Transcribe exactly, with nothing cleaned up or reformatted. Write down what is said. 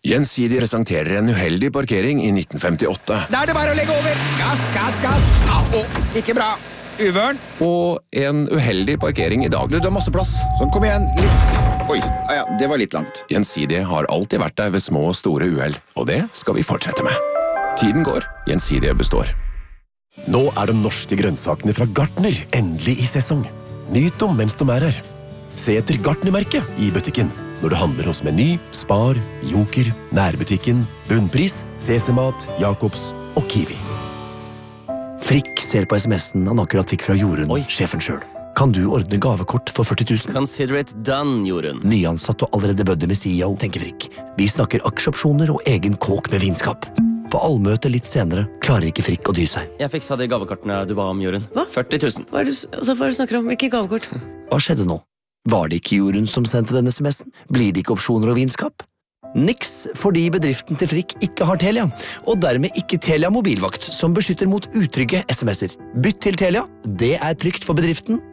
Gjensidige presenterer en uheldig parkering i nitten femtiåtte. Da er det bare å legge over. Gass, gass, gass. Au, ikke bra. Uvøren. Og en uheldig parkering i dag. Du, det er masse plass. Sånn, kom igjen. Litt. Oi, ja, det var litt langt. Gjensidige har alltid vært der ved små og store uhell, og det skal vi fortsette med. Tiden går, Gjensidige består. Nå er de norske grønnsakene fra Gartner endelig i sesong. Nyt dem mens de er her. Se etter Gartner-merket i butikken når du handler hos Meny, Spar, Joker, Nærbutikken, Bunnpris, Sesemat, Jakobs og Kiwi. Frikk ser på sms'en han akkurat fikk fra Jorunn, Oi. sjefen selv. Kan du ordne gavekort for førti tusen? Consider it done, Jorunn. Nyansatt og allerede bødde med C E O, tenker Frikk. Vi snakker aksjeopsjoner og egen kåk med vinskap. På allmøte litt senere klarer ikke Frikk å dy seg. Jeg fiksa de gavekortene du ba om, Jorunn. Hva? førti tusen. Hva er det, altså, hva er det du snakker om? Hvilke gavekort? Hva skjedde nå? Var det ikke Jorunn som sendte denne sms'en? Blir det ikke opsjoner og vinskap? Niks, fordi bedriften til Frikk ikke har Telia, og dermed ikke Telia mobilvakt, som beskytter mot utrygge sms'er. Bytt til Telia, det er trygt for bedriften,